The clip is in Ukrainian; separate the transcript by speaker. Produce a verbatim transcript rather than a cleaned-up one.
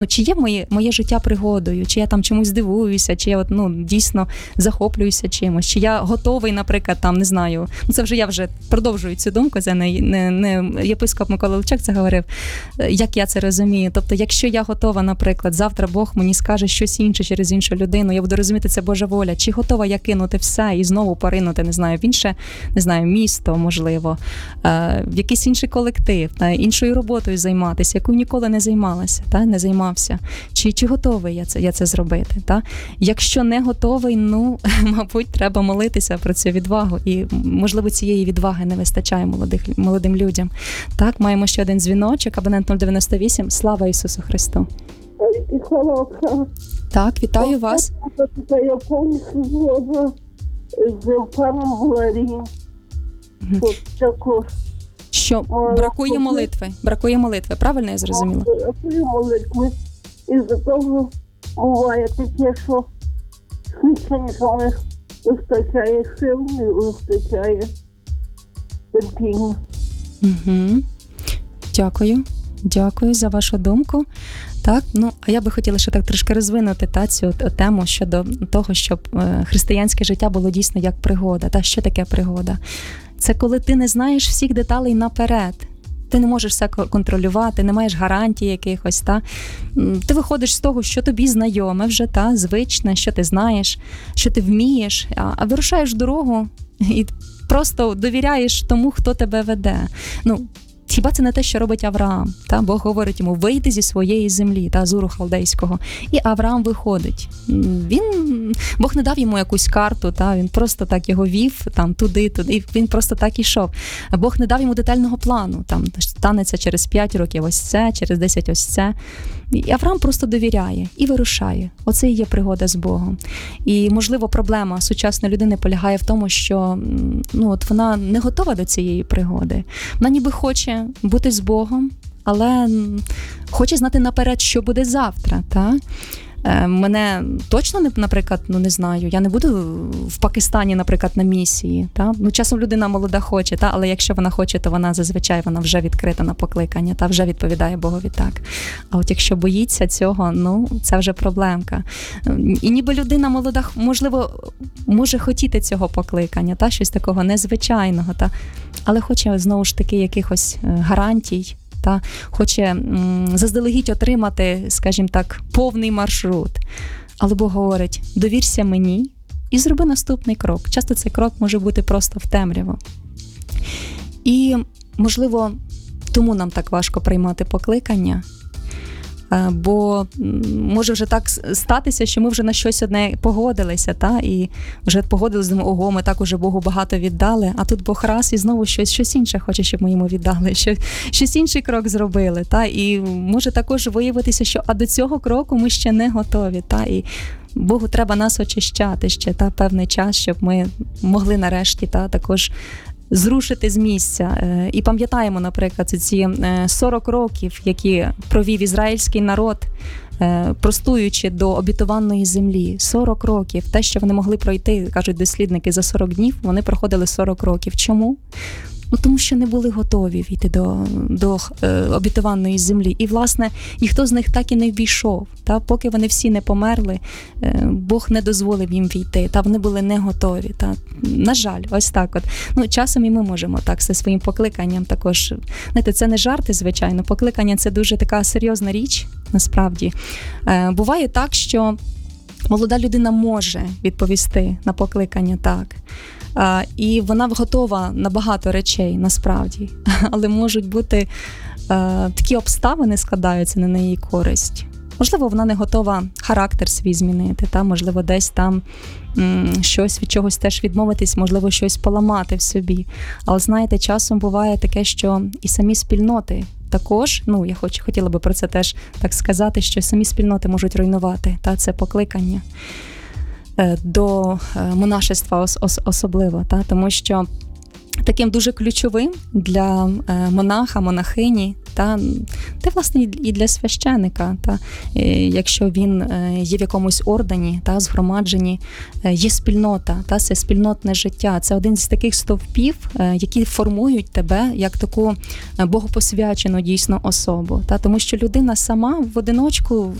Speaker 1: Чи є моє, моє життя пригодою, чи я там чомусь дивуюся, чи я от, ну, дійсно захоплююся чимось, чи я готовий, наприклад, там, не знаю, ну це вже я вже продовжую цю думку, це не, не, не єпископ Микола Личак це говорив, як я це розумію. Тобто, якщо я готова, наприклад, завтра Бог мені скаже щось інше через іншу людину, я буду розуміти, це Божа воля, чи готова я кинути все і знову поринути, не знаю, в інше, не знаю, місто, можливо, в якийсь інший колектив, іншою роботою займатися, якою ніколи не займалася, та, не займалася. Чи, чи готовий я це, я це зробити? Та? Якщо не готовий, ну, мабуть, треба молитися про цю відвагу. І, можливо, цієї відваги не вистачає молодих, молодим людям. Так, маємо ще один дзвіночок, абонент нуль дев'яносто вісім. Слава Ісусу Христу! Так, вітаю вас.
Speaker 2: Я повністю згодна з паном Валерієм.
Speaker 1: Що бракує молитви, бракує молитви, правильно я зрозуміла?
Speaker 2: Бракує молитви. Із-за того буває таке, що свідченням не вистачає сил, не вистачає терпіння.
Speaker 1: Угу. Дякую. Дякую за вашу думку. Так, ну, а я би хотіла ще так трошки розвинути та, цю тему щодо того, щоб е, християнське життя було дійсно як пригода. Та що таке пригода? Це коли ти не знаєш всіх деталей наперед. Ти не можеш все контролювати, не маєш гарантій якихось, та? Ти виходиш з того, що тобі знайоме вже, та, звичне, що ти знаєш, що ти вмієш, а, а вирушаєш в дорогу і просто довіряєш тому, хто тебе веде. Ну, хіба це не те, що робить Авраам? Та? Бог говорить йому, вийди зі своєї землі, та, з Уру Халдейського. І Авраам виходить. Він, Бог не дав йому якусь карту, та? Він просто так його вів там, туди, туди, і він просто так ішов. Бог не дав йому детального плану. Там, станеться через п'ять років ось це, через десять ось це. І Авраам просто довіряє і вирушає. Оце і є пригода з Богом. І, можливо, проблема сучасної людини полягає в тому, що ну, от вона не готова до цієї пригоди. Вона ніби хоче бути з Богом, але хоче знати наперед, що буде завтра. Та? Мене точно, не, наприклад, ну не знаю, я не буду в Пакистані, наприклад, на місії. Та? Ну, часом людина молода хоче, та? Але якщо вона хоче, то вона зазвичай вона вже відкрита на покликання, та вже відповідає Богові так. А от якщо боїться цього, ну, це вже проблемка. І ніби людина молода, можливо, може хотіти цього покликання, та? Щось такого незвичайного, та? Але хоче, знову ж таки, якихось гарантій, та хоче м, заздалегідь отримати, скажімо так, повний маршрут. Але Бог говорить, довірся мені і зроби наступний крок. Часто цей крок може бути просто в темряву. І, можливо, тому нам так важко приймати покликання, бо може вже так статися, що ми вже на щось одне погодилися, та? І вже погодилися, ого, ми так уже Богу багато віддали, а тут Бог раз і знову щось, щось інше хоче, щоб ми йому віддали, щось, щось інший крок зробили. Та? І може також виявитися, що а до цього кроку ми ще не готові. Та? І Богу треба нас очищати ще та, певний час, щоб ми могли нарешті та, також зрушити з місця. І пам'ятаємо, наприклад, ці сорок років, які провів ізраїльський народ, простуючи до обітованої землі. сорок років. Те, що вони могли пройти, кажуть дослідники, за сорок днів, вони проходили сорок років. Чому? Ну, тому що не були готові війти до, до е, обітованої землі. І, власне, ніхто з них так і не ввійшов. Та? Поки вони всі не померли, е, Бог не дозволив їм війти. Та? Вони були не готові. Та? На жаль, ось так от. Ну, часом і ми можемо так зі своїм покликанням також. Знаєте, це не жарти, звичайно. Покликання – це дуже така серйозна річ, насправді. Е, буває так, що молода людина може відповісти на покликання так. Uh, і вона готова на багато речей, насправді. Але можуть бути uh, такі обставини складаються на неї користь. Можливо, вона не готова характер свій змінити, та? Можливо, десь там м, щось від чогось теж відмовитись, можливо, щось поламати в собі. Але, знаєте, часом буває таке, що і самі спільноти також, ну, я хоч, хотіла би про це теж так сказати, що самі спільноти можуть руйнувати, та? Це покликання до монашества особливо, та? Тому що таким дуже ключовим для монаха, монахині та те, власне, і для священика, та е, якщо він е, є в якомусь ордені, та згромадженні, е, є спільнота, та це спільнотне життя. Це один з таких стовпів, е, які формують тебе як таку богопосвячену дійсно особу. Та тому що людина сама в одиночку